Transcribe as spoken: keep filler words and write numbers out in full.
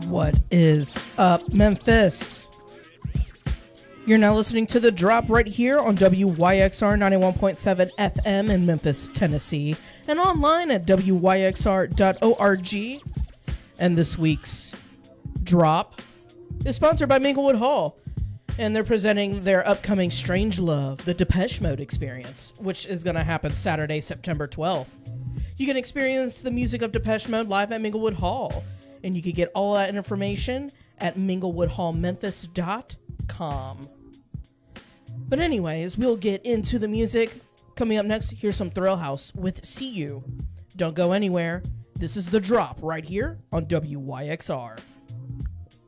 What is up, Memphis? You're now listening to The Drop right here on W Y X R ninety-one point seven F M in Memphis, Tennessee, and online at W Y X R dot org. And this week's Drop is sponsored by Minglewood Hall, and they're presenting their upcoming Strange Love, the Depeche Mode experience, which is going to happen Saturday, September twelfth. You can experience the music of Depeche Mode live at Minglewood Hall, and you can get all that information at minglewood hall memphis dot com. But anyways, we'll get into the music. Coming up next, here's some Thrill House with See You. Don't go anywhere. This is The Drop right here on W Y X R.